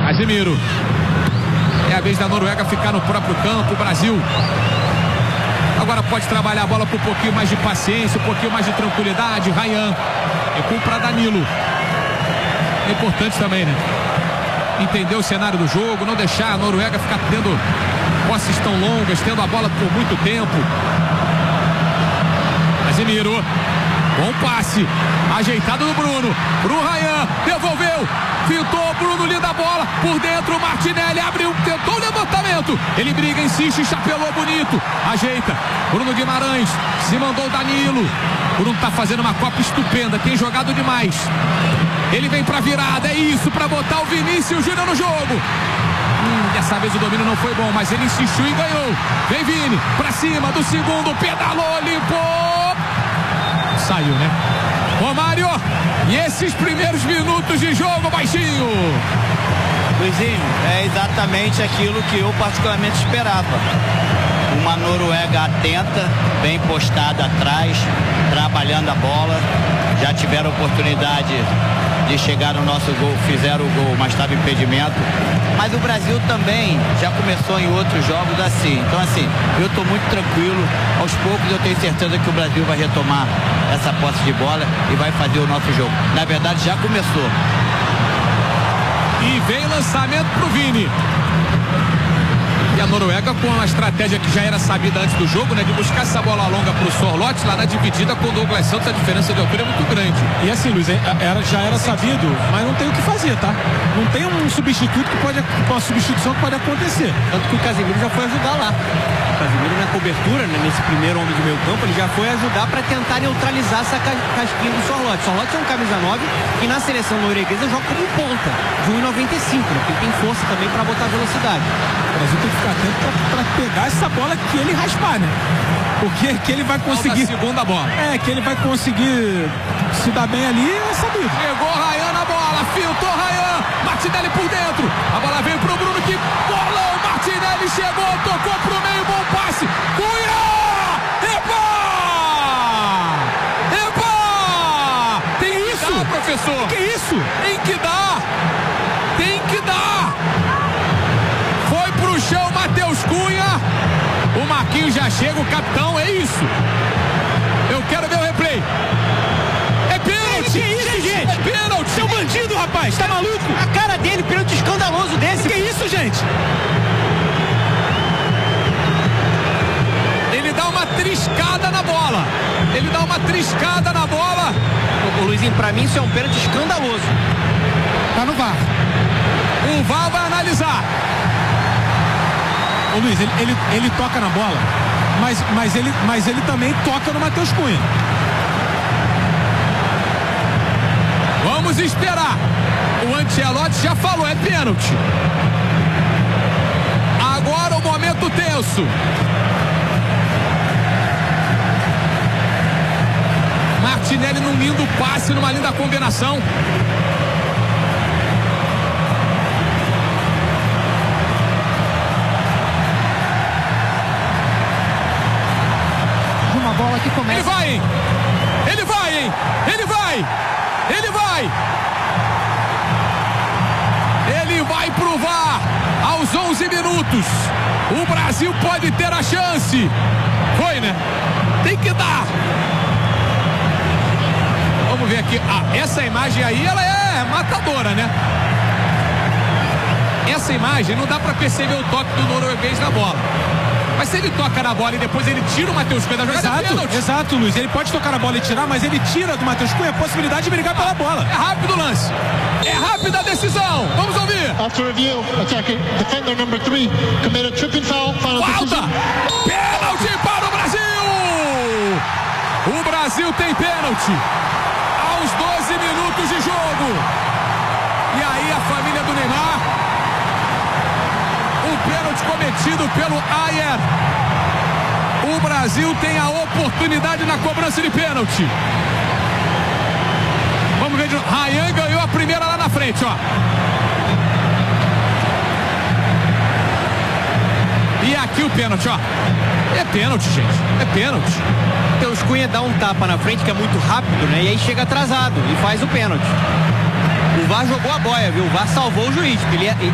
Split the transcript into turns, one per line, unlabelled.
Casemiro. É a vez da Noruega ficar no próprio campo. O Brasil agora pode trabalhar a bola com um pouquinho mais de paciência, um pouquinho mais de tranquilidade. Ryan. Recua para Danilo. É importante também, né? Entender o cenário do jogo, não deixar a Noruega ficar tendo posses tão longas, tendo a bola por muito tempo. Casemiro. Bom passe. Ajeitado do Bruno. Pro Ryan. Devolveu. Fintou. Bruno linda a bola. Por dentro. Martinelli abriu. Tentou o levantamento. Ele briga, insiste. Chapelou bonito. Ajeita. Bruno Guimarães. Se mandou o Danilo. Bruno tá fazendo uma Copa estupenda. Tem jogado demais. Ele vem pra virada. É isso. Pra botar o Vinícius Júnior no jogo. Dessa vez o domínio não foi bom, mas ele insistiu e ganhou. Vem Vini. Pra cima do segundo. Pedalou. Limpou. Saiu, né? Romário, e esses primeiros minutos de jogo, baixinho.
Luizinho, é exatamente aquilo que eu particularmente esperava. Uma Noruega atenta, bem postada atrás, trabalhando a bola. Já tiveram oportunidade de chegar no nosso gol, fizeram o gol, mas estava impedimento. Mas o Brasil também já começou em outros jogos assim. Então, assim, eu estou muito tranquilo. Aos poucos eu tenho certeza que o Brasil vai retomar essa posse de bola e vai fazer o nosso jogo. Na verdade, já começou.
E vem lançamento pro Vini. E a Noruega com uma estratégia que já era sabida antes do jogo, né? De buscar essa bola longa pro Sorloth, lá na dividida com o Douglas Santos, a diferença de altura é muito grande.
E assim, Luiz, já era sabido, mas não tem o que fazer, tá? Não tem um substituto uma substituição que pode acontecer.
Tanto que o Casemiro já foi ajudar lá. O Casemiro na cobertura, né, nesse primeiro homem de meio campo, ele já foi ajudar para tentar neutralizar essa casquinha do Sorloth. Sorloth é um camisa 9 que na seleção norueguesa joga como ponta, de 1,95, né? Porque ele tem força também para botar velocidade.
O Brasil tem que ficar atento para pegar essa bola que ele raspar, né? Porque que ele vai conseguir.
Segunda bola.
Que ele vai conseguir se dar bem ali, é sabido.
Chegou Ryan na bola, filtrou Ryan. Martinelli por dentro. A bola veio pro Bruno, que bolão. Martinelli chegou, tocou pro meio, bom passe. Cunha! Epa! Epa! Tem isso? Dá, professor.
Que isso?
Tem que dar. Tem que dar. Foi pro chão, Matheus Cunha. O Marquinhos já chega, o capitão, é isso. Eu quero ver o replay. É pênalti.
Que isso, gente?
É pênalti.
Seu bandido, rapaz, tá maluco?
A cara dele, pênalti escandaloso desse.
Que isso, gente?
Ele dá uma triscada na bola. Ele dá uma triscada na bola.
Ô Luizinho, pra mim isso é um pênalti escandaloso.
Tá no VAR.
O VAR vai analisar.
Ô Luiz, ele toca na bola, mas ele também toca no Matheus Cunha.
Vamos esperar. O Ancelotti já falou, é pênalti. Agora o momento tenso. Martinelli num lindo passe, numa linda combinação.
Uma bola que começa.
Ele vai, hein? Ele vai, hein? Ele vai! Ele vai! Ele vai pro VAR aos 11 minutos. O Brasil pode ter a chance. Foi, né? Tem que dar. Vamos ver aqui. Essa imagem aí, ela é matadora, né? Essa imagem não dá pra perceber o toque do norueguês na bola. Mas se ele toca na bola e depois ele tira o Matheus Cunha da jogada,
exato, Luiz. Ele pode tocar na bola e tirar, mas ele tira do Matheus Cunha a possibilidade de brigar pela bola.
É rápido o lance. É rápida a decisão. Vamos ouvir.
After review, attacking defender number 3 committed tripping foul. Final
Falta.
decision.
Pênalti para o Brasil. O Brasil tem pênalti aos 12 minutos de jogo. E aí a família do Neymar. O pênalti cometido pelo Ayer. O Brasil tem a oportunidade na cobrança de pênalti. Vamos ver. Ryan ganhou a primeira lá na frente, ó. E aqui o pênalti, ó. É pênalti, gente. É pênalti.
Matheus Cunha dá um tapa na frente que é muito rápido, né? E aí chega atrasado e faz o pênalti. O VAR jogou a boia, viu? O VAR salvou o juiz.